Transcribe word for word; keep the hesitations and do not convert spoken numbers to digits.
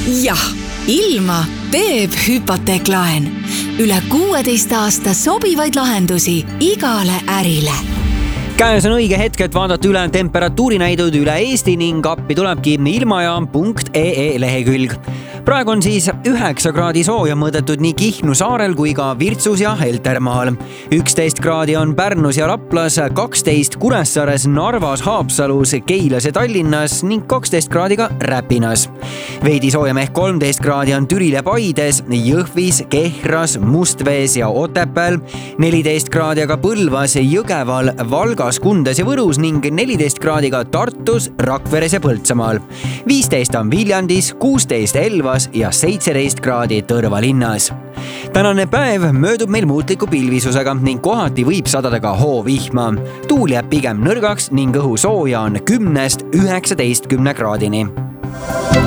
jah, ilma teeb hüpoteeklaen. Üle kuueteist aasta sobivaid lahendusi igale ärile. Käes on õige hetk, et vaadata üle temperatuurinäidud üle Eesti ning appi tulebki ilmajaam punkt ee lehekülg. Praegu on siis üheksa kraadi sooja mõõdetud nii Kihnu saarel kui ka Virtsus ja Heltermaal. üksteist kraadi on Pärnus ja Raplas, kaksteist Kuressaares, Narvas, Haapsalus, Keilas ja Tallinnas ning kaksteist kraadi ka Räpinas. Veidi soojem ehk kolmteist kraadi on Türil ja Paides, Jõhvis, Kehras, Mustvees ja Otepääl, neliteist kraadi aga Põlvas, Jõgeval, Valgas, Kundas ja Võrus ning neliteist kraadiga Tartus, Rakveres ja Põltsamaal. viisteist on Viljandis, kuusteist Elvas ja seitseteist kraadi Tõrva linnas. Tänane päev möödub meil muutliku pilvisusega ning kohati võib sadada ka hoovihma. Tuul jääb pigem nõrgaks ning õhu sooja on kümnest üheksateistkümne kraadini.